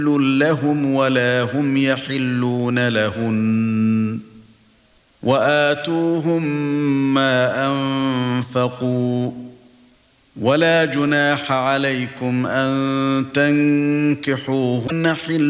لهم ولا هم يحلون لهن وآتوهم ما أنفقوا ولا جناح عليكم أن تنكحوهن حل